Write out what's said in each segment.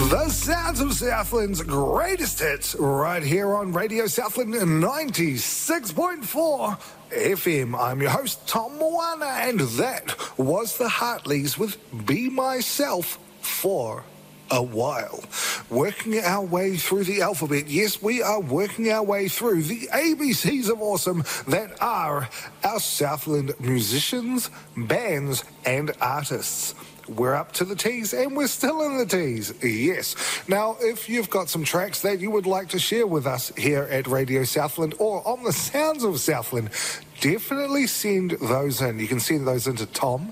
The sounds of Southland's greatest hits right here on Radio Southland 96.4 FM. I'm your host, Tom Moana, and that was the Hartleys with Be Myself for a while. Working our way through the alphabet. Yes, we are working our way through the ABCs of awesome that are our Southland musicians, bands, and artists. We're up to the T's and we're still in the T's, yes. Now, if you've got some tracks that you would like to share with us here at Radio Southland or on the Sounds of Southland, definitely send those in. You can send those into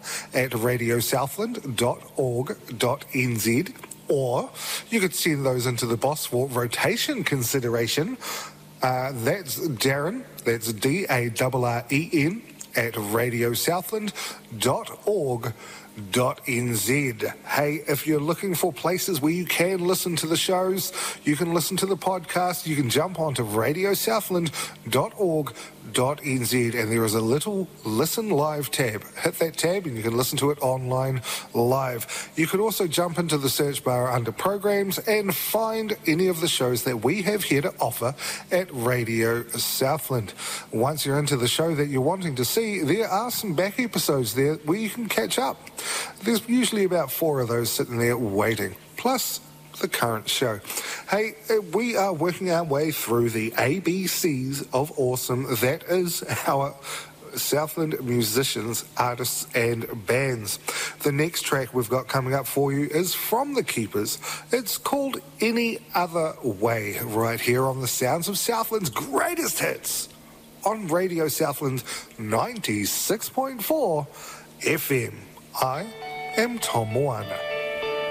tom@radiosouthland.org.nz, or you could send those into the Boswell rotation consideration. That's Darren, that's DARREN, at radiosouthland.org.nz. Hey, if you're looking for places where you can listen to the shows, you can listen to the podcast, you can jump onto radiosouthland.org.nz, and there is a little Listen Live tab. Hit that tab and you can listen to it online live. You can also jump into the search bar under programs and find any of the shows that we have here to offer at Radio Southland. Once you're into the show that you're wanting to see, there are some back episodes there where you can catch up. There's usually about 4 of those sitting there waiting, plus the current show. Hey, we are working our way through the ABCs of awesome. That is our Southland musicians, artists, and bands. The next track we've got coming up for you is from The Keepers. It's called Any Other Way, right here on the Sounds of Southland's greatest hits on Radio Southland 96.4 FM. I am Tom Moana.